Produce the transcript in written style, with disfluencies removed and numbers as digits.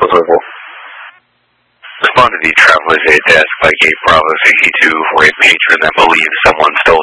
available. Respond to the Traveler's Aid desk by Gate Bravo 62 for a patron that believes someone stole